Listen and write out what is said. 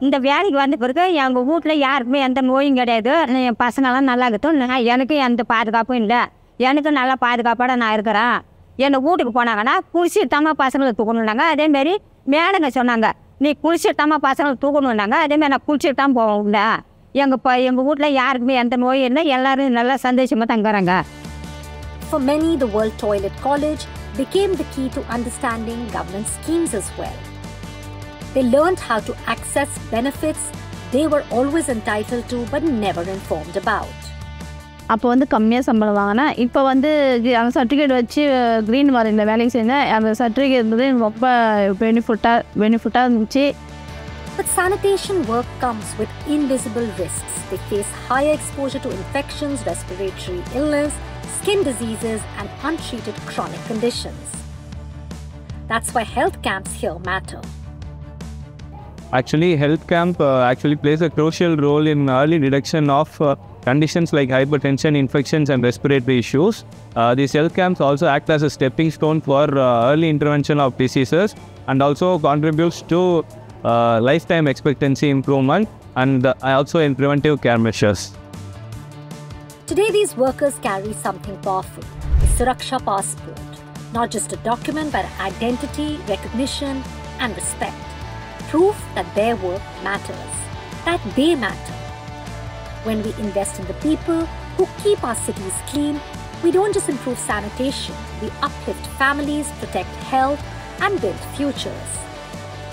இந்த வேலைக்கு வந்த பிறகு எங்கள் வீட்டில் யாருக்குமே எந்த நோயும் கிடையாது. என் பசங்கள்லாம் நல்லா இருக்கட்டும். எனக்கு எந்த பாதுகாப்பும் இல்லை. எனக்கு நல்லா பாதுகாப்பாக நான் இருக்கிறேன். என்னை வீட்டுக்கு போனாங்கன்னா குளிச்சுட்டாம பசங்களை தூக்கணுன்னாங்க. அதேமாரி மேடங்க சொன்னாங்க, நீ குளிச்சுட்டாம பசங்களை தூக்கணுன்னாங்க. அதேமாதிரி நான் குளிச்சுட்டு தான் போவோம்ல. எங்கள் வீட்டில் யாருக்குமே எந்த நோயும் இல்லை. எல்லோரும் நல்லா சந்தோஷமாக தங்குறாங்க. For many, the World Toilet College became the key to understanding government schemes as well. They learned how to access benefits they were always entitled to but never informed about. அப்போ வந்து கம்மியாக சம்பளம் வாங்கினா, இப்போ வந்து அந்த சர்டிஃபிகேட் வச்சு green வாரியில் வேலைக்கு செஞ்சேன். அந்த சர்டிஃபிகேட் வந்து ரொம்ப பெனிஃபிட்டாக இருந்துச்சு. But sanitation work comes with invisible risks. They face higher exposure to infections, respiratory illness, skin diseases, and untreated chronic conditions. That's why health camps here matter. Actually, health camp actually plays a crucial role in early detection of conditions like hypertension, infections, and respiratory issues. These health camps also act as a stepping stone for early intervention of diseases and also contributes to lifetime expectancy improvement and also in preventive care measures. Today, these workers carry something powerful, the Suraksha Passport. Not just a document, but identity, recognition, and respect. Proof that their work matters, that they matter. When we invest in the people who keep our cities clean, we don't just improve sanitation, we uplift families, protect health, and build futures.